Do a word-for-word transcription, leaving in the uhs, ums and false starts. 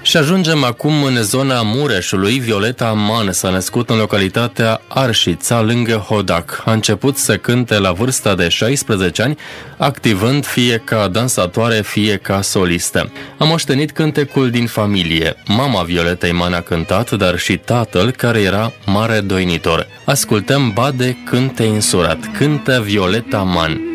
Și ajungem acum în zona Mureșului. Violeta Man s-a născut în localitatea Arșița, lângă Hodac. A început să cânte la vârsta de șaisprezece ani, activând fie ca dansatoare, fie ca solistă. A moștenit cântecul din familie. Mama Violetei Man a cântat, dar și tatăl, care era mare doinitor. Ascultăm Bade, cânte însurat. Cântă Violeta Man.